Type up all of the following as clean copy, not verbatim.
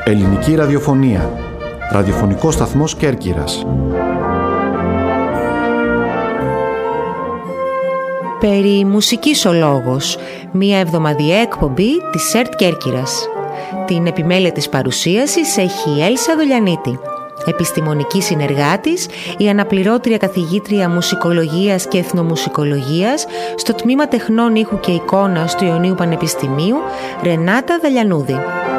Ελληνική ραδιοφωνία. Ραδιοφωνικός σταθμός Κέρκυρας. Περί μουσικής ο λόγος. Μία εβδομαδιαία εκπομπή της ΕΡΤ Κέρκυρας. Την επιμέλεια της παρουσίασης έχει η Έλσα Δολιανίτη. Επιστημονική συνεργάτης, η αναπληρώτρια καθηγήτρια μουσικολογίας και εθνομουσικολογίας στο Τμήμα Τεχνών Ήχου και Εικόνας του Ιωνίου Πανεπιστημίου, Ρενάτα Δαλιανούδη.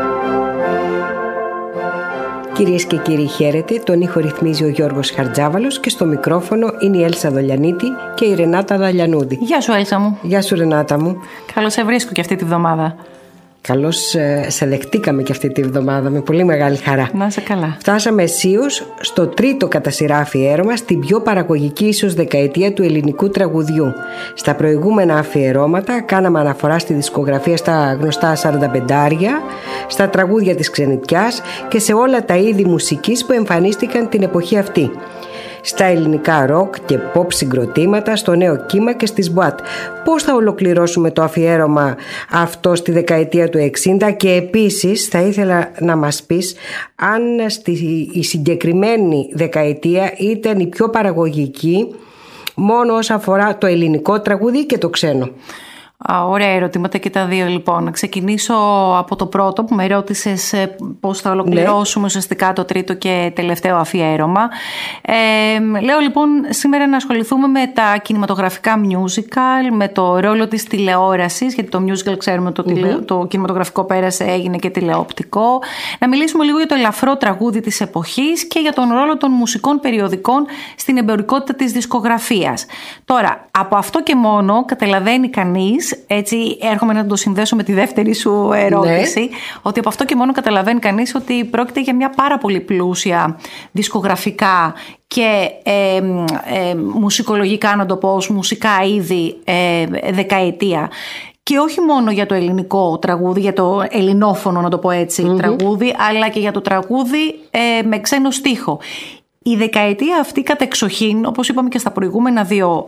Κυρίες και κύριοι, χαίρετε. Τον ήχο ρυθμίζει ο Γιώργος Χαρτζάβαλος και στο μικρόφωνο είναι η Έλσα Δολιανίτη και η Ρενάτα Δαλιανούδη. Γεια σου, Έλσα μου. Γεια σου, Ρενάτα μου. Καλώς σε βρίσκω και αυτή τη βδομάδα. Καλώς σε δεχτήκαμε και αυτή τη βδομάδα με πολύ μεγάλη χαρά. Να είσαι καλά. Φτάσαμε αισίως στο τρίτο κατά σειρά αφιέρωμα στην πιο παραγωγική ίσως δεκαετία του ελληνικού τραγουδιού. Στα προηγούμενα αφιερώματα κάναμε αναφορά στη δισκογραφία στα γνωστά 45άρια, στα τραγούδια της ξενιτιάς και σε όλα τα είδη μουσικής που εμφανίστηκαν την εποχή αυτή. Στα ελληνικά ροκ και pop συγκροτήματα, στο νέο κύμα και στις μπουάτ. Πώς θα ολοκληρώσουμε το αφιέρωμα αυτό στη δεκαετία του 60 και επίσης θα ήθελα να μας πεις αν η συγκεκριμένη δεκαετία ήταν η πιο παραγωγική μόνο όσον αφορά το ελληνικό τραγούδι και το ξένο. Ωραία ερωτήματα και τα δύο, λοιπόν. Να ξεκινήσω από το πρώτο που με ρώτησες πώς θα ολοκληρώσουμε ουσιαστικά το τρίτο και τελευταίο αφιέρωμα. Λέω λοιπόν σήμερα να ασχοληθούμε με τα κινηματογραφικά musical, με το ρόλο της τηλεόρασης, γιατί το musical ξέρουμε το κινηματογραφικό πέρασε, έγινε και τηλεοπτικό. Να μιλήσουμε λίγο για το ελαφρό τραγούδι της εποχής και για τον ρόλο των μουσικών περιοδικών στην εμπορικότητα της δισκογραφίας. Τώρα, από αυτό και μόνο καταλαβαίνει κανείς, έτσι έρχομαι να το συνδέσω με τη δεύτερη σου ερώτηση, ότι από αυτό και μόνο καταλαβαίνει κανείς ότι πρόκειται για μια πάρα πολύ πλούσια δισκογραφικά και μουσικολογικά, να το πω, ως μουσικά είδη δεκαετία. Και όχι μόνο για το ελληνικό τραγούδι, για το ελληνόφωνο, να το πω έτσι, τραγούδι, αλλά και για το τραγούδι με ξένο στίχο. Η δεκαετία αυτή κατεξοχήν, όπως είπαμε και στα προηγούμενα δύο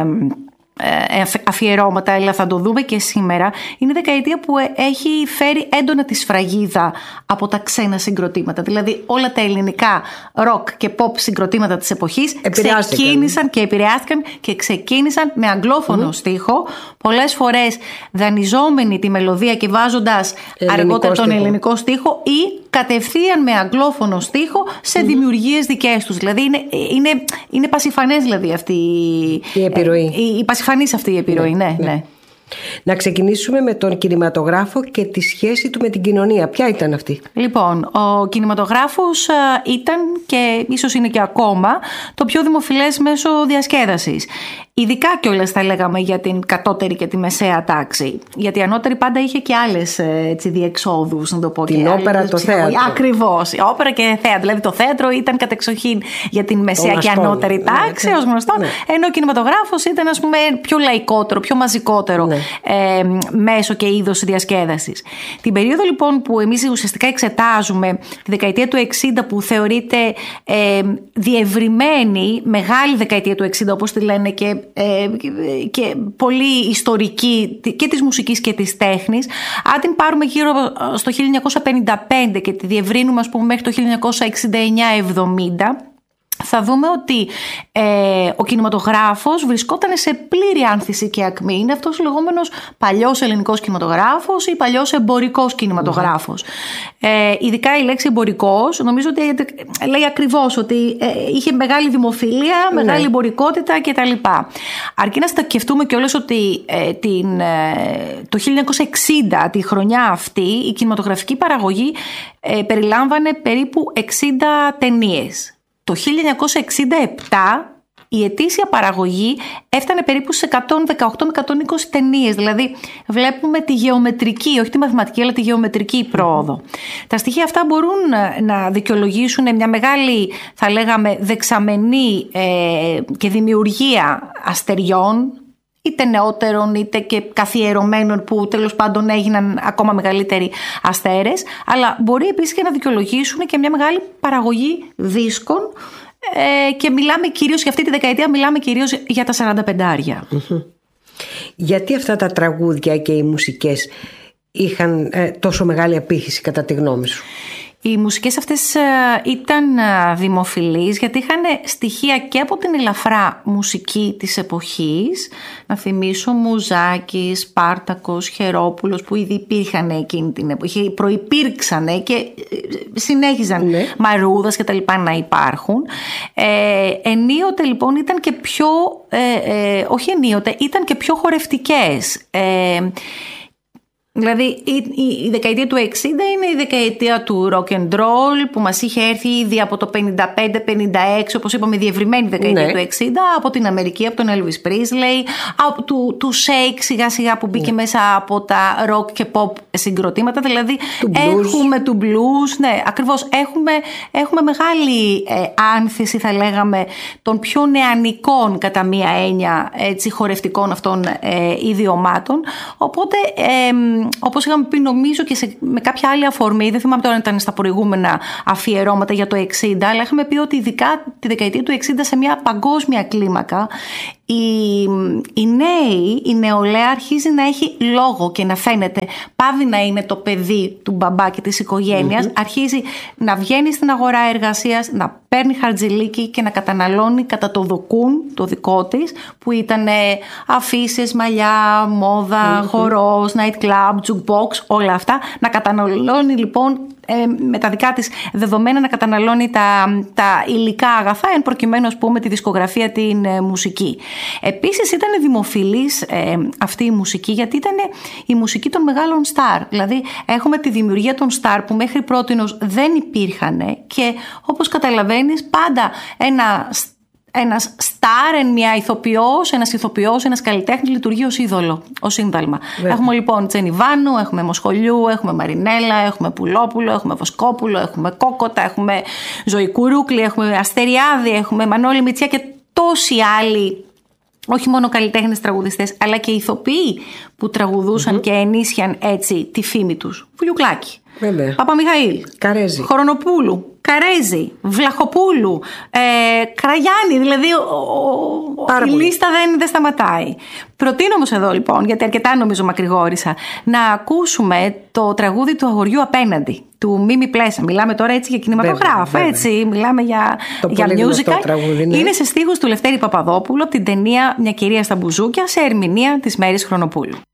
αφιερώματα, αλλά θα το δούμε και σήμερα, είναι η δεκαετία που έχει φέρει έντονα τη σφραγίδα από τα ξένα συγκροτήματα. Δηλαδή όλα τα ελληνικά ροκ και pop συγκροτήματα της εποχής ξεκίνησαν και επηρεάστηκαν και ξεκίνησαν με αγγλόφωνο στίχο, πολλές φορές δανειζόμενοι τη μελωδία και βάζοντας αργότερα τον ελληνικό στίχο ή κατευθείαν με αγγλόφωνο στίχο σε δημιουργίες δικές τους. Δηλαδή είναι πασιφανές δηλαδή αυτή η επιρροή. Πασιφανής αυτή η επιρροή, ναι. Να ξεκινήσουμε με τον κινηματογράφο και τη σχέση του με την κοινωνία. Ποια ήταν αυτή? Λοιπόν, ο κινηματογράφος ήταν και ίσως είναι και ακόμα το πιο δημοφιλές μέσο διασκέδασης. Ειδικά κιόλας θα λέγαμε για την κατώτερη και τη μεσαία τάξη. Γιατί η ανώτερη πάντα είχε και άλλες διεξόδους, να το πω. Την όπερα, το θέατρο. Ακριβώς. Η όπερα και θέατρο. Δηλαδή το θέατρο ήταν κατεξοχήν για την μεσαία και ανώτερη τάξη, ως γνωστό. Ενώ ο κινηματογράφος ήταν, ας πούμε, πιο λαϊκότερο, πιο μαζικότερο μέσο και είδος διασκέδασης. Την περίοδο λοιπόν που εμείς ουσιαστικά εξετάζουμε, τη δεκαετία του 60, που θεωρείται διευρυμένη, μεγάλη δεκαετία του 60, όπως τη λένε και πολύ ιστορική και της μουσικής και της τέχνης. Αν την πάρουμε γύρω στο 1955 και τη διευρύνουμε, ας πούμε, μέχρι το 1969-70, θα δούμε ότι ο κινηματογράφος βρισκόταν σε πλήρη άνθηση και ακμή. Είναι αυτός ο λεγόμενος παλιός ελληνικός κινηματογράφος ή παλιός εμπορικός κινηματογράφος. Ειδικά η λέξη εμπορικός νομίζω ότι λέει ακριβώς ότι είχε μεγάλη δημοφιλία, μεγάλη εμπορικότητα κτλ. Αρκεί να στακευτούμε κιόλας ότι το 1960, τη χρονιά αυτή, η κινηματογραφική παραγωγή περιλάμβανε περίπου 60 ταινίες. Το 1967 η ετήσια παραγωγή έφτανε περίπου σε 118 με 120 ταινίες. Δηλαδή βλέπουμε τη γεωμετρική, όχι τη μαθηματική, αλλά τη γεωμετρική πρόοδο. Τα στοιχεία αυτά μπορούν να δικαιολογήσουν μια μεγάλη, θα λέγαμε, δεξαμενή και δημιουργία αστεριών, είτε νεότερων είτε και καθιερωμένων, που τέλος πάντων έγιναν ακόμα μεγαλύτεροι αστέρες, αλλά μπορεί επίσης και να δικαιολογήσουν και μια μεγάλη παραγωγή δίσκων, και μιλάμε κυρίως για αυτή τη δεκαετία, μιλάμε κυρίως για τα 45άρια. Γιατί αυτά τα τραγούδια και οι μουσικές είχαν τόσο μεγάλη απήχηση κατά τη γνώμη σου? Οι μουσικές αυτές ήταν δημοφιλείς γιατί είχαν στοιχεία και από την ελαφρά μουσική της εποχής. Να θυμίσω Μουζάκης, Σπάρτακος, Χερόπουλος που ήδη υπήρχαν εκείνη την εποχή, προϋπήρξανε και συνέχιζαν, Μαρούδας και τα λοιπά να υπάρχουν. Ενίοτε λοιπόν ήταν και πιο, όχι ενίοτε, ήταν και πιο χορευτικές. Δηλαδή η δεκαετία του 60 είναι η δεκαετία του rock and roll που μας είχε έρθει ήδη από το 55-56, όπως είπαμε, η διευρυμένη δεκαετία του 60, από την Αμερική, από τον Elvis Presley, του Shake σιγά σιγά που μπήκε μέσα από τα rock και pop συγκροτήματα, δηλαδή έχουμε του blues, ναι, ακριβώς, έχουμε μεγάλη άνθηση, θα λέγαμε, των πιο νεανικών κατά μία έννοια, έτσι, χορευτικών αυτών ιδιωμάτων, οπότε όπως είχαμε πει, νομίζω και με κάποια άλλη αφορμή, δεν θυμάμαι τώρα αν ήταν στα προηγούμενα αφιερώματα για το 60, αλλά είχαμε πει ότι ειδικά τη δεκαετία του 60 σε μια παγκόσμια κλίμακα η νεολαία αρχίζει να έχει λόγο και να φαίνεται, πάβει να είναι το παιδί του μπαμπά και της οικογένειας, αρχίζει να βγαίνει στην αγορά εργασίας, να παίρνει χαρτζηλίκι και να καταναλώνει κατά το δοκούν το δικό της, που ήταν αφίσες, μαλλιά, μόδα, χορός, night club, jukebox, όλα αυτά. Να καταναλώνει λοιπόν με τα δικά της δεδομένα, να καταναλώνει τα υλικά αγαθά, εν προκειμένου, ας πούμε, τη δισκογραφία, την μουσική. Επίσης ήταν δημοφιλής αυτή η μουσική γιατί ήταν η μουσική των μεγάλων στάρ. Δηλαδή έχουμε τη δημιουργία των στάρ που μέχρι πρότινος δεν υπήρχαν και όπως καταλαβαίνεις πάντα ένας στάρ, μια ηθοποιός, ένας καλλιτέχνης λειτουργεί ως είδωλο, ως σύνδαλμα. Έχουμε λοιπόν Τζενιβάνου, έχουμε Μοσχολιού, έχουμε Μαρινέλα, έχουμε Πουλόπουλο, έχουμε Βοσκόπουλο, έχουμε Κόκοτα, έχουμε Ζωή Κουρούκλη, έχουμε Αστεριάδη, έχουμε Μανώλη Μητσιά και τόσοι άλλοι, όχι μόνο καλλιτέχνες τραγουδιστές, αλλά και ηθοποιοί που τραγουδούσαν και ενίσχυαν έτσι τη φήμη τους. Βουλιουκλάκη, Παπαμιχαήλ, Καρέζη, Χρονοπούλου, Καρέζη, Βλαχοπούλου, Κραγιάννη, δηλαδή η λίστα δεν σταματάει. Προτείνω όμως εδώ λοιπόν, γιατί αρκετά νομίζω μακρηγόρησα, να ακούσουμε το τραγούδι του Αγοριού Απέναντι, του Μίμη Πλέσα. Μιλάμε τώρα έτσι για κινηματογράφο, έτσι, μιλάμε για musical. Τραγούδι, ναι. Είναι σε στίχους του Λευτέρη Παπαδόπουλου από την ταινία «Μια κυρία στα μπουζούκια», σε ερμηνεία της Μέρης Χρονοπούλου.